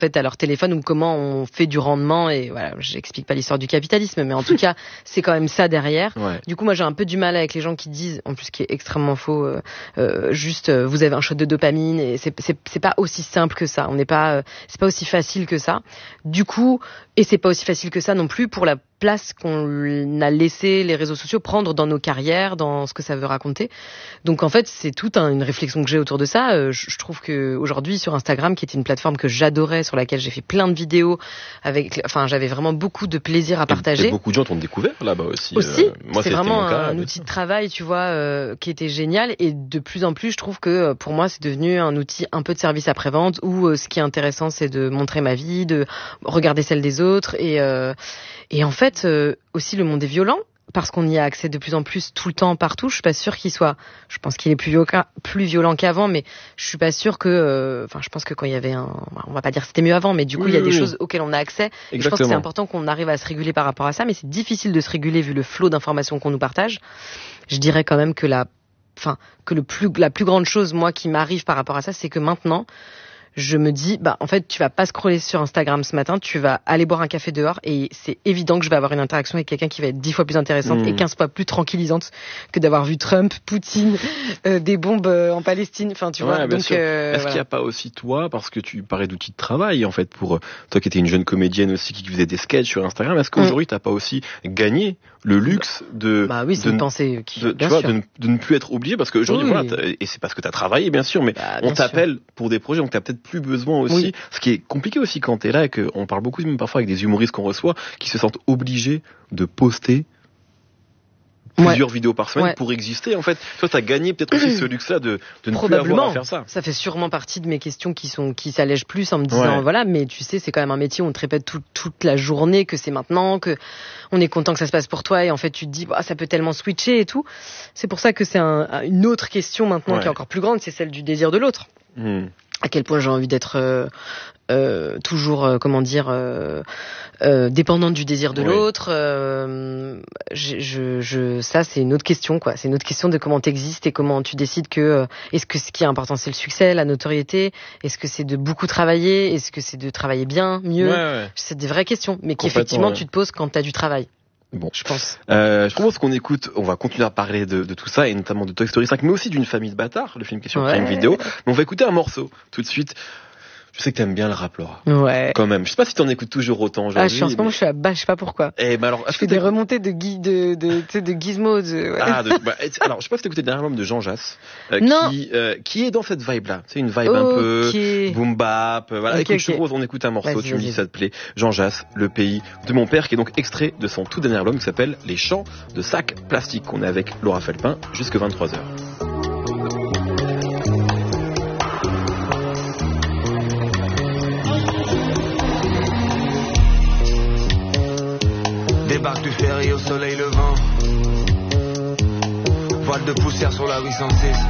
fait à leur téléphone ou comment on fait du rendement. Et voilà, j'explique pas l'histoire du capitalisme, mais en tout cas, c'est quand même ça derrière. Ouais. Du coup, moi, j'ai un peu du mal avec les gens qui disent, en plus, ce qui est extrêmement faux, vous avez un shot de dopamine et c'est pas aussi simple que ça. C'est pas aussi facile que ça. Du coup, et c'est pas aussi facile que ça non plus pour la place qu'on a laissé les réseaux sociaux prendre dans nos carrières, dans ce que ça veut raconter. Donc en fait, c'est toute une réflexion que j'ai autour de ça. Je trouve que aujourd'hui sur Instagram, qui était une plateforme que j'adorais, sur laquelle j'ai fait plein de vidéos j'avais vraiment beaucoup de plaisir à partager. Et beaucoup de gens t'ont découvert là-bas aussi. Moi, c'est vraiment un outil de travail, tu vois, qui était génial. Et de plus en plus, je trouve que pour moi, c'est devenu un outil un peu de service après-vente où ce qui est intéressant, c'est de montrer ma vie, de regarder celle des autres. Et en fait, aussi le monde est violent parce qu'on y a accès de plus en plus tout le temps, partout. Je suis pas sûre qu'il soit. Je pense qu'il est plus violent qu'avant, mais je suis pas sûre que. Je pense que quand il y avait on va pas dire que c'était mieux avant, mais du coup il y a des choses auxquelles on a accès. Et je pense que c'est important qu'on arrive à se réguler par rapport à ça, mais c'est difficile de se réguler vu le flot d'informations qu'on nous partage. Je dirais quand même que la plus grande chose moi qui m'arrive par rapport à ça, c'est que maintenant je me dis, en fait, tu vas pas scroller sur Instagram ce matin, tu vas aller boire un café dehors et c'est évident que je vais avoir une interaction avec quelqu'un qui va être 10 fois plus intéressante et 15 fois plus tranquillisante que d'avoir vu Trump, Poutine, des bombes en Palestine, tu vois. Donc, est-ce qu'il n'y a pas aussi toi, parce que tu parlais d'outils de travail, en fait, pour toi qui étais une jeune comédienne aussi qui faisait des sketchs sur Instagram, est-ce qu'aujourd'hui t'as pas aussi gagné le luxe de ne plus être obligé, parce qu'aujourd'hui, et c'est parce que t'as travaillé, bien sûr, mais on t'appelle pour des projets, donc t'as peut-être plus besoin aussi. Ce qui est compliqué aussi quand t'es là et qu'on parle beaucoup même parfois avec des humoristes qu'on reçoit qui se sentent obligés de poster plusieurs vidéos par semaine pour exister. En fait, toi, t'as gagné peut-être aussi ce luxe-là de ne plus avoir à faire ça. Ça fait sûrement partie de mes questions qui s'allègent plus en me disant voilà, mais tu sais, c'est quand même un métier où on te répète toute la journée que c'est maintenant, que on est content que ça se passe pour toi et en fait tu te dis ça peut tellement switcher et tout. C'est pour ça que c'est une autre question maintenant qui est encore plus grande, c'est celle du désir de l'autre. À quel point j'ai envie d'être toujours dépendante du désir de l'autre. Ça c'est une autre question quoi. C'est une autre question de comment t'existes et comment tu décides que est-ce que ce qui est important c'est le succès, la notoriété, est-ce que c'est de beaucoup travailler, est-ce que c'est de travailler bien, mieux. C'est des vraies questions, mais qu'effectivement tu te poses quand t'as du travail. Bon, je pense. Je propose qu'on écoute, on va continuer à parler de tout ça, et notamment de Toy Story 5, mais aussi d'une famille de bâtards, le film qui est sur Prime Video. Mais on va écouter un morceau, tout de suite. Je sais que t'aimes bien le rap, Laura. Ouais. Quand même. Je sais pas si t'en écoutes toujours autant aujourd'hui. En ce moment, je suis à bas, je sais pas pourquoi. Alors, je fais des remontées de Gizmo. Alors, je sais pas si t'as écouté le dernier album de Jean Jass. Qui est dans cette vibe-là. C'est une vibe un peu boom bap. Voilà. Écoute, je propose, on écoute un morceau, tu me dis si ça te plaît. Jean Jass, Le pays de mon père, qui est donc extrait de son tout dernier album qui s'appelle Les Chants de sacs plastiques. On est avec Laura Felpin jusque 23h. Débarque du ferry au soleil levant. Voile de poussière sur la 806.